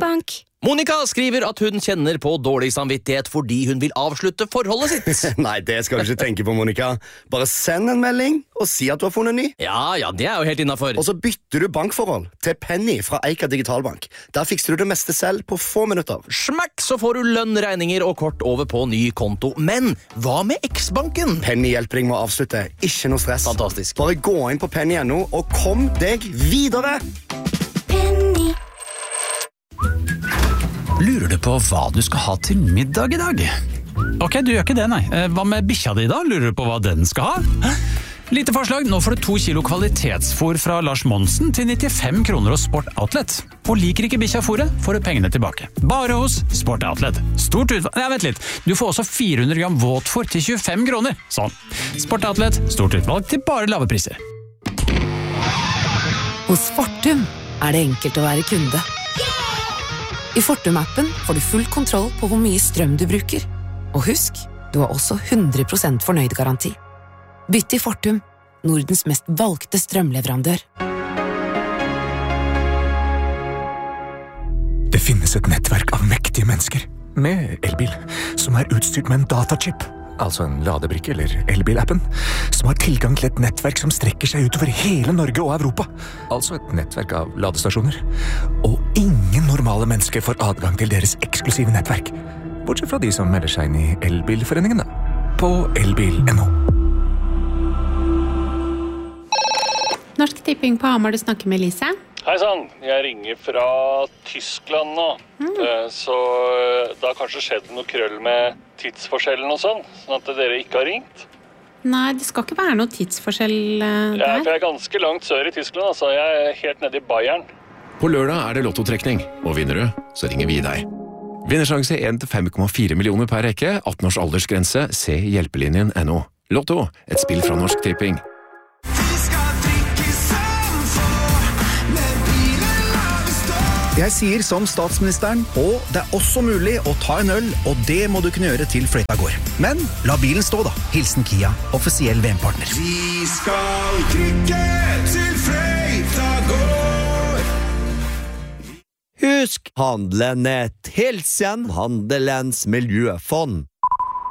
X-Bank. Monica skriver at hun kjenner på dårlig samvittighet fordi hun vil avslutte forholdet sitt. Nei, det skal du ikke tenke på, Monica. Bare send en melding og si at du har funnet ny. Ja, det er jo helt innenfor. Og så bytter du bankforhold til Penny fra Eika Digitalbank. Der fikser du det meste selv på få minutter. Smakk, så får du lønn, regninger og kort over på ny konto. Men hva med X-banken? Penny hjelper deg med å avslutte. Ikke noe stress. Fantastisk. Bare gå inn på Penny.no og kom deg videre. Penny. Lurer du på hva du skal ha til middag i dag? Ok, du gjør ikke det, nei. Hva med bikkja di da? Lurer du på hva den skal ha? Lite forslag, nå får du 2 kilo kvalitetsfôr fra Lars Monsen til 95 kroner hos Sport Outlet. Og liker ikke bikkja fôret, får du pengene tilbake. Bare hos Sport Outlet. Stort utvalg... Nei, vent litt. Du får også 400 gram våtfôr til 25 kroner. Sånn. Sport Outlet, stort utvalg til bare lave priser. Hos Fortum er det enkelt å være kunde. I Fortum-appen får du full kontroll på hvor mye strøm du bruker. Og husk, du har også 100% fornøyd-garanti. Bytt til Fortum, Nordens mest valgte strømleverandør. Det finnes et nettverk av mektige mennesker med elbil som er utstyrt med en datachip, altså en ladebrikke eller elbilappen, som har tilgang til et nettverk som strekker seg utover hele Norge og Europa. Altså et nettverk av ladestasjoner. Og ingen normale mennesker får adgang til deres eksklusive nettverk. Bortsett fra de som melder seg inn i elbilforeningen da, på elbil.no. Norsk Tipping på Hamar, du snakker med Lise. Hei sann, jeg ringer fra Tyskland nå. Så det har kanskje skjedd noe krøll med tidsforskjellen og sånn at dere ikke har ringt. Nei, det skal ikke være noe tidsforskjell der. Ja, for jeg er ganske langt sør i Tyskland, altså. Jeg er helt nede i Bayern. På lørdag er det lottotrekning, og vinner du, så ringer vi deg. Vinnersjanse 1 til 5,4 millioner per rekke, 18 års aldersgrense, se hjelpelinjen.no. Lotto, et spill fra Norsk Tipping. Jeg sier som statsministeren, og det er også mulig å ta en øl, og det må du kunne gjøre til fløyta går. Men la bilen stå da. Hilsen Kia, offisiell VM-partner. Vi skal krykke til fløyta går. Husk, handlenett hilsen Handelens miljøfond.